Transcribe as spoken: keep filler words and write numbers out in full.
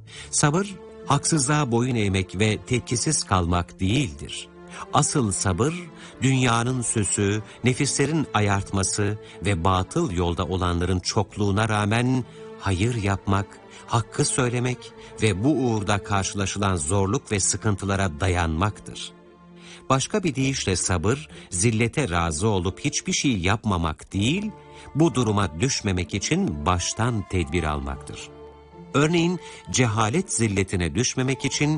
Sabır, haksızlığa boyun eğmek ve tepkisiz kalmak değildir. Asıl sabır, dünyanın süsü, nefislerin ayartması ve batıl yolda olanların çokluğuna rağmen hayır yapmak, hakkı söylemek ve bu uğurda karşılaşılan zorluk ve sıkıntılara dayanmaktır. Başka bir deyişle sabır, zillete razı olup hiçbir şey yapmamak değil, bu duruma düşmemek için baştan tedbir almaktır. Örneğin cehalet zilletine düşmemek için